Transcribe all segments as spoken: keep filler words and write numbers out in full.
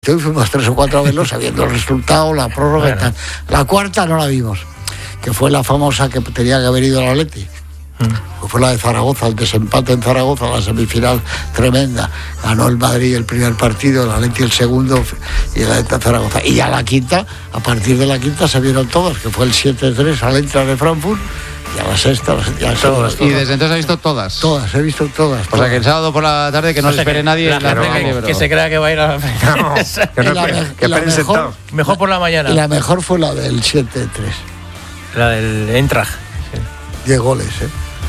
y fuimos tres o cuatro a verlo sabiendo el resultado, la prórroga bueno. y tal. La cuarta no la vimos, que fue la famosa que tenía que haber ido el Atleti. Mm. Fue la de Zaragoza, el desempate en Zaragoza, la semifinal tremenda. Ganó el Madrid el primer partido, el Atleti el segundo y el Atleti Zaragoza. Y ya la quinta, a partir de la quinta se vieron todas, que fue el siete tres al Eintracht de Frankfurt. Y a la sexta, ya todas, todas. Y desde entonces ha visto todas. Todas, he visto todas. O sea que el sábado por la tarde que no, no se espere que, nadie. La, la la que, que se crea que va a ir a la no, que no, la, que la mejor, mejor por la mañana. Y la mejor fue la del siete tres. La del Eintracht. Sí. Diez goles, ¿eh?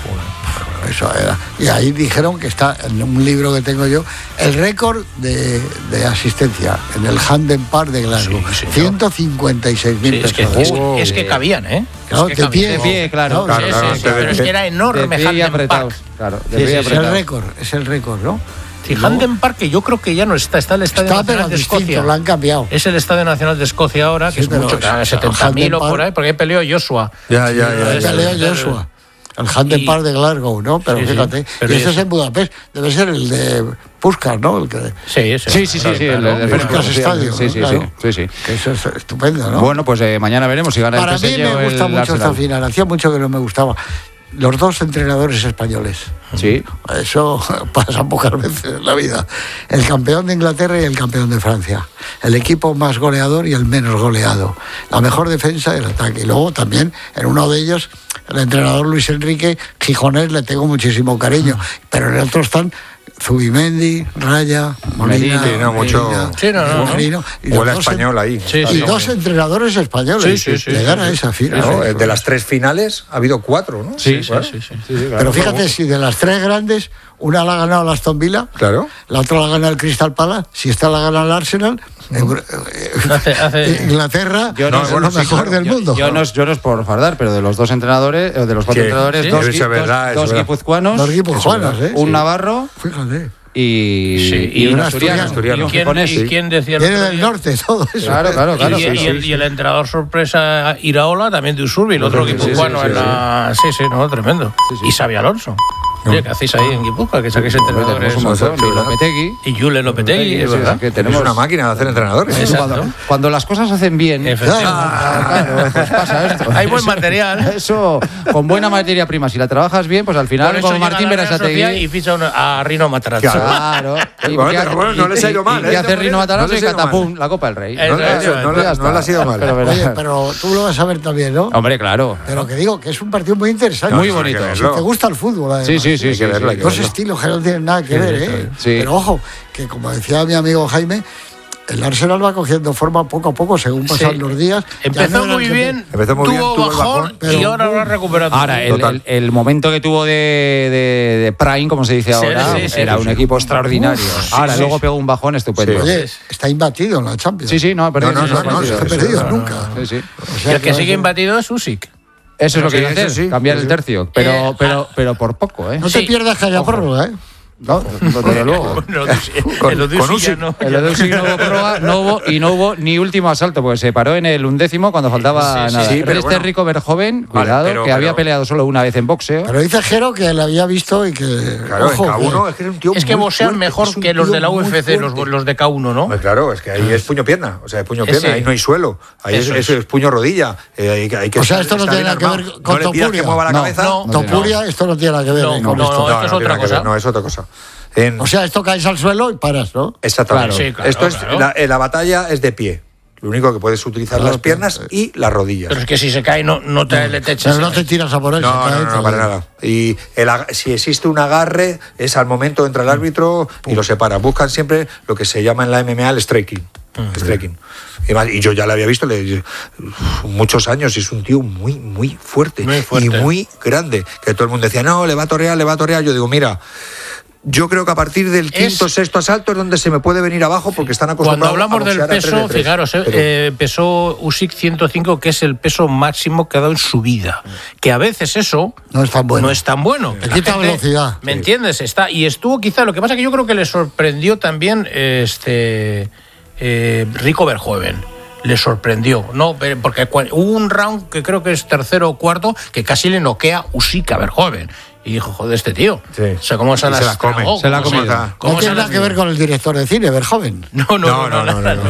Eso era. Y ahí dijeron que está en un libro que tengo yo el récord de, de asistencia en el Hampden Park de Glasgow. Sí, ciento cincuenta y seis mil sí, personas. Es que, oh, es que cabían, ¿eh? Claro, es que de, pie, de pie, claro. No, claro, sí, claro, sí, pero es que era enorme Hampden Park. Claro, de sí, pie sí, es el récord, es el récord, ¿no? Sí, Hampden Park, que yo creo que ya no está, está el Estadio está, Nacional de distinto, Escocia. Lo han cambiado. Es el Estadio Nacional de Escocia ahora, que sí, es mucho, setenta mil o por ahí, porque ahí peleó Joshua. Ya, ya, ya. Ahí peleó Joshua. El Hampden Park de Glasgow, ¿no? Pero sí, fíjate, sí, pero y ese es en Budapest, debe ser el de Puskás, ¿no? El que... Sí, ese. Sí, sí, sí, sí, el de Puskás Estadio. Sí, sí, claro. sí, sí, sí. Que eso es estupendo, ¿no? Bueno, pues eh, mañana veremos si gana Para el P S G. Para mí me gusta mucho esta final, hacía mucho que no me gustaba. Los dos entrenadores españoles. Sí. Eso pasa pocas veces en la vida. El campeón de Inglaterra y el campeón de Francia. El equipo más goleador y el menos goleado. La mejor defensa y el ataque. Y luego también, en uno de ellos, el entrenador Luis Enrique Gijonés, le tengo muchísimo cariño. Pero en el otro están Zubimendi, Raya, Molina, sí, no, mucho, Molina, sí, no, no, Marino, y huele español ahí. Sí, sí, y dos sí. entrenadores españoles sí, sí, sí, llegar sí, sí, a esa final. No, de las tres finales ha habido cuatro, ¿no? Sí, sí, sí, sí, sí, sí, sí claro. Pero fíjate, si de las tres grandes, una la ha ganado el Aston Villa, claro. la otra la ha ganado el Crystal Palace, si esta la gana el Arsenal, mm. hace, hace... Inglaterra yo no, es bueno, lo mejor sí, del yo, mundo. Yo no, yo no es por fardar, pero de los dos entrenadores, de los cuatro sí, entrenadores, sí, dos, es verdad, dos, dos guipuzcoanos, dos guipuzcoanos, ¿eh? un sí. navarro, fíjate. Y, sí, y, y un asturiano. asturiano. ¿Y quién, ¿y quién decía el Viene del norte, todo eso. Claro, claro, claro. Y, Sí, y, sí, el, sí. y el entrenador sorpresa Iraola, también de Usurbil, el otro guipuzcoano sí, sí, sí, en la... Sí, sí, no, tremendo. Sí, sí. Y Xabi Alonso. No. Oye, ¿qué hacéis ahí en Guipúzcar? Que saquéis entrenadores. Un montón, y Lopetegui. Y Julen Lopetegui, es verdad. Que tenemos una máquina de hacer entrenadores. Cuando, cuando las cosas se hacen bien, ah, claro, pues pasa esto. Hay buen material. Eso, con buena materia prima, si la trabajas bien, pues al final como Martín Berasategui y ficha a Rino Matarazzo. Claro. Y, bueno, pero bueno, no les ha ido mal. Y hace Rino Matarazzo y catapum, la Copa del Rey. No le ha sido mal. Oye, pero tú lo vas a ver también, ¿no? Hombre, claro. Pero que digo, que es un partido muy interesante. Muy bonito. Si te gusta el fútbol, además. Sí, sí, sí. sí Dos estilos que no tienen nada que ver, ¿eh? Sí. Pero ojo, que como decía mi amigo Jaime, el Arsenal va cogiendo forma poco a poco según pasan sí. los días. Empezó no muy bien, empezó muy tuvo bien, bajón tuvo y ahora lo ha recuperado. Ahora, el, el, el momento que tuvo de, de, de Prime, como se dice ahora, sí, sí, era sí, un sí. equipo extraordinario. Uf, ahora, sí, luego sí. pegó un bajón estupendo. Oye, está imbatido en la Champions. Sí, sí, no ha perdido. No, no, no, no, no se ha perdido nunca. Sí, sí. O sea, y el que, que sigue imbatido es Usyk. Eso es lo que hay que hacer, cambiar el tercio. Pero, pero, pero por poco, ¿eh? No te pierdas que haya prórroga, ¿eh? No, desde luego. con Usyk no. El de Usyk no hubo prórroga, no hubo, y no hubo ni último asalto, porque se paró en el undécimo cuando faltaba sí, sí, nada. Sí, Reste bueno. Rico Verjoven, cuidado, vale, pero, que pero, había peleado solo una vez en boxeo. Pero dice Jero que lo había visto y que... Claro, ojo, en K uno es que es un tío Es que boxean fuerte, mejor que los de la U F C, los, los de K uno, ¿no? Pues claro, es que ahí es puño-pierna, o sea, es puño-pierna, ahí no hay suelo, ahí es, es, es puño-rodilla. Eh, hay que o sea, esto no tiene nada que ver con Topuria. Que mueva la cabeza. Topuria, esto no tiene nada que ver con esto. No, esto es otra cosa. No, es otra cosa. En... O sea, esto caes al suelo y paras, ¿no? Exactamente. Claro, sí, claro, esto es claro. La, la batalla es de pie. Lo único que puedes utilizar claro, las piernas pero, y las rodillas. Pero es que si se cae no, no te no, le te echas. Pero no te tiras a por él. No, no, no, no, para nada. Y el, si existe un agarre, es al momento entra el árbitro y lo separa. Buscan siempre lo que se llama en la M M A el striking. Uh-huh. Striking. Y yo ya lo había visto le, muchos años y es un tío muy, muy fuerte, muy fuerte y muy grande. Que todo el mundo decía, no, le va a torear, le va a torear. Yo digo, mira... Yo creo que a partir del quinto o es... sexto asalto es donde se me puede venir abajo porque están acostumbrados a boxear. Cuando hablamos del peso, fijaros, eh, eh, pesó Usyk ciento cinco, que es el peso máximo que ha dado en su vida. Que a veces eso no es tan bueno. No es tan bueno. Te quita velocidad. ¿Me sí. entiendes? Está, y estuvo quizá, lo que pasa es que yo creo que le sorprendió también este eh, Rico Verhoeven. Le sorprendió, ¿no? Porque hubo un round que creo que es tercero o cuarto que casi le noquea Usyk a Verhoeven. Y dijo, joder, este tío. Sí. O sea, ¿cómo se, se la come? Oh, se la come. No tiene nada que ver con el director de cine, Verhoeven. No, no, no, no, no, no, no, no, no.